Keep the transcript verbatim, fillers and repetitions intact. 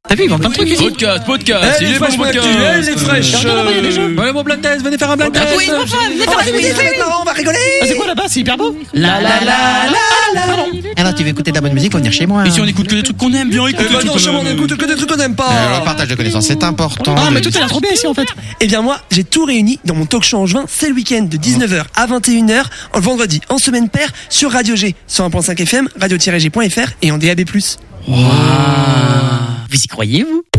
T'as vu, ils vendent plein de trucs ici. Podcast, podcast, il est bon podcast. Elle est fraîche. Ouais, bon blind test, venez faire un blind test. Oui, enfin, venez faire un blind test. On va rigoler. Ah, c'est quoi là-bas? C'est hyper beau. La la la la la. Alors tu veux écouter de la bonne musique, faut venir chez moi. Et si on écoute que des trucs qu'on aime, bien écoute Eh ben non, chez moi on écoute que des trucs qu'on n'aime pas. Euh, le partage de connaissances, c'est important. Ah, mais tout a l'air trop bien ici en fait. Eh bien moi, j'ai tout réuni dans mon talk show angevin, c'est le week-end de dix-neuf heures à vingt et une heures, le vendredi en semaine paire sur Radio G, cent un point cinq F M, radio tiret G point F R et en D A B plus. Vous y croyez, vous?